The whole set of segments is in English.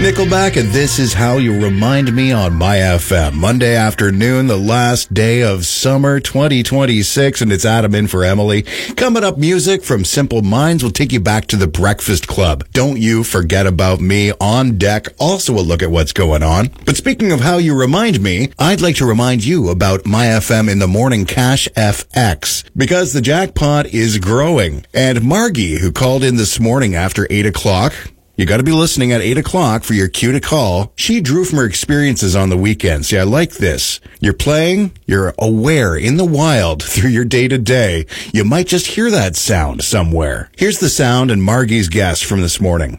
Nickelback, and this is How You Remind Me on My FM. Monday afternoon, the last day of summer 2026, and it's Adam in for Emily. Coming up, music from Simple Minds will take you back to the Breakfast Club. Don't You Forget About Me on deck. Also a look at what's going on. But speaking of How You Remind Me, I'd like to remind you about My FM in the Morning Cash FX, because the jackpot is growing. And Margie, who called in this morning after 8 o'clock, you got to be listening at 8 o'clock for your cue to call. She drew from her experiences on the weekend. See, I like this. You're playing, you're aware in the wild through your day-to-day. You might just hear that sound somewhere. Here's the sound and Margie's guess from this morning.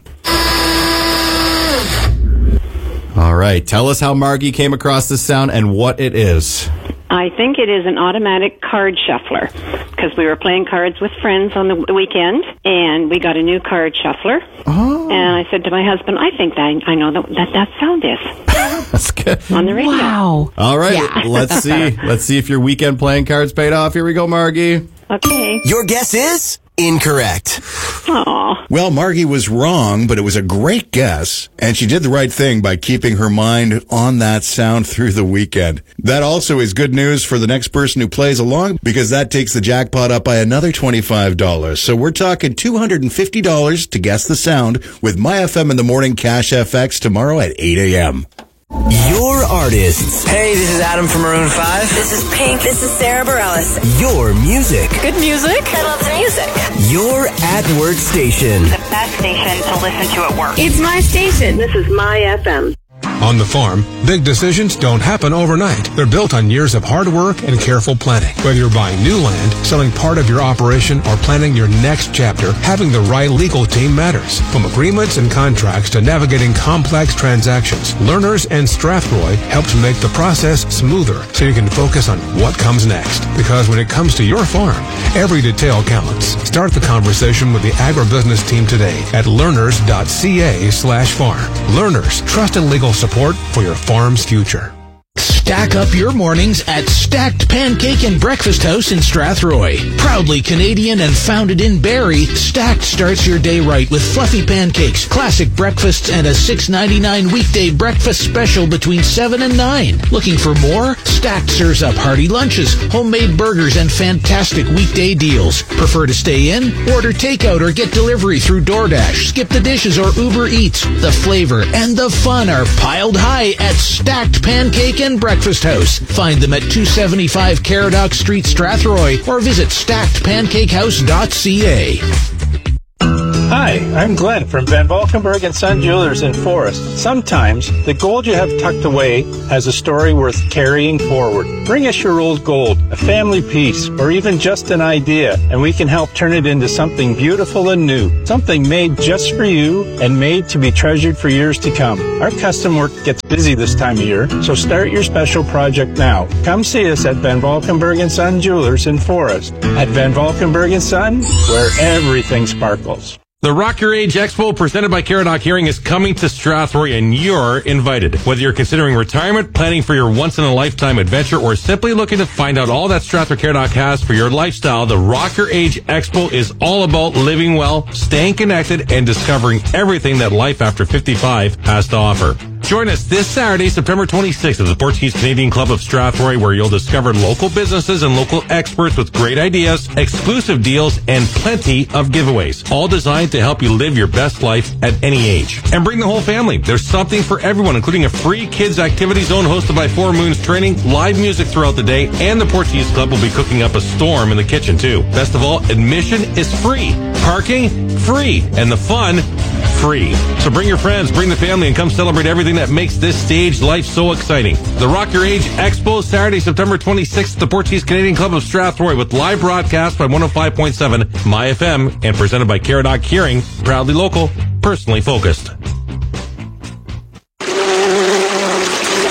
All right, tell us how Margie came across this sound and what it is. I think it is an automatic card shuffler, because we were playing cards with friends on the weekend, and we got a new card shuffler. Oh. And I said to my husband, I think that I know that sound is. That's good. On the radio. Wow. All right, Yeah. let's see. Let's see if your weekend playing cards paid off. Here we go, Margie. Okay. Your guess is incorrect. Aw. Well, Margie was wrong, but it was a great guess, and she did the right thing by keeping her mind on that sound through the weekend. That also is good news for the next person who plays along, because that takes the jackpot up by another $25. So we're talking $250 to guess the sound with My FM in the Morning Cash FX tomorrow at 8 a.m. Your artists. Hey, this is Adam from Maroon 5. This is Pink. This is Sarah Bareilles. Your music. Good music. I love the music. Your at-work station. The best station to listen to at work. It's my station. This is My FM. On the farm, big decisions don't happen overnight. They're built on years of hard work and careful planning. Whether you're buying new land, selling part of your operation, or planning your next chapter, having the right legal team matters. From agreements and contracts to navigating complex transactions, Lerners and Strathroy helps make the process smoother so you can focus on what comes next. Because when it comes to your farm, every detail counts. Start the conversation with the agribusiness team today at lerners.ca/farm. Lerners, trust and legal support for your farm's future. Stack up your mornings at Stacked Pancake and Breakfast House in Strathroy. Proudly Canadian and founded in Barrie, Stacked starts your day right with fluffy pancakes, classic breakfasts, and a $6.99 weekday breakfast special between 7 and 9. Looking for more? Stacked serves up hearty lunches, homemade burgers, and fantastic weekday deals. Prefer to stay in? Order takeout or get delivery through DoorDash, Skip the Dishes, or Uber Eats. The flavor and the fun are piled high at Stacked Pancake and Breakfast House. Find them at 275 Caradoc Street, Strathroy, or visit stackedpancakehouse.ca. Hi, I'm Glenn from Van Valkenburg and Son Jewelers in Forest. Sometimes the gold you have tucked away has a story worth carrying forward. Bring us your old gold, a family piece, or even just an idea, and we can help turn it into something beautiful and new. Something made just for you and made to be treasured for years to come. Our custom work gets busy this time of year, so start your special project now. Come see us at Van Valkenburg and Son Jewelers in Forest. At Van Valkenburg and Son, where everything sparkles. The Rock Your Age Expo presented by Caradoc Hearing is coming to Strathroy, and you're invited. Whether you're considering retirement, planning for your once-in-a-lifetime adventure, or simply looking to find out all that Strathroy Caradoc has for your lifestyle, the Rock Your Age Expo is all about living well, staying connected, and discovering everything that life after 55 has to offer. Join us this Saturday, September 26th at the Portuguese Canadian Club of Strathroy, where you'll discover local businesses and local experts with great ideas, exclusive deals, and plenty of giveaways, all designed to help you live your best life at any age. And bring the whole family. There's something for everyone, including a free kids activity zone hosted by Four Moons Training, live music throughout the day, and the Portuguese Club will be cooking up a storm in the kitchen, too. Best of all, admission is free. Parking, free. And the fun, free. So bring your friends, bring the family, and come celebrate everything that makes this stage life so exciting. The Rock Your Age Expo, Saturday, September 26th at the Portuguese Canadian Club of Strathroy, with live broadcast by 105.7 My FM and presented by Caradoc Hearing, proudly local, personally focused.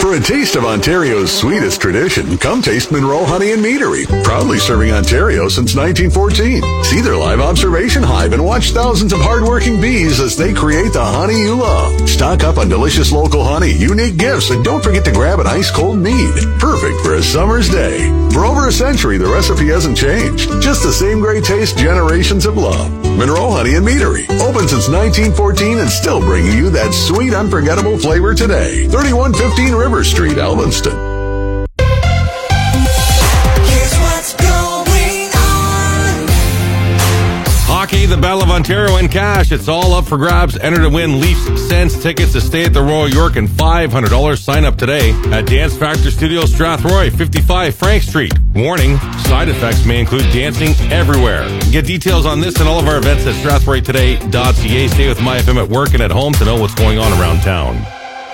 For a taste of Ontario's sweetest tradition, come taste Monroe Honey and Meadery. Proudly serving Ontario since 1914. See their live observation hive and watch thousands of hardworking bees as they create the honey you love. Stock up on delicious local honey, unique gifts, and don't forget to grab an ice-cold mead. Perfect for a summer's day. For over a century, the recipe hasn't changed. Just the same great taste generations have loved. Monroe Honey and Meadery. Open since 1914 and still bringing you that sweet, unforgettable flavor today. 3115 River Street, Alvinston. Hockey, the Battle of Ontario, and cash. It's all up for grabs. Enter to win Leafs Sense tickets to stay at the Royal York and $500. Sign up today at Dance Factor Studios, Strathroy, 55 Frank Street. Warning, side effects may include dancing everywhere. Get details on this and all of our events at strathroytoday.ca. Stay with MyFM at work and at home to know what's going on around town.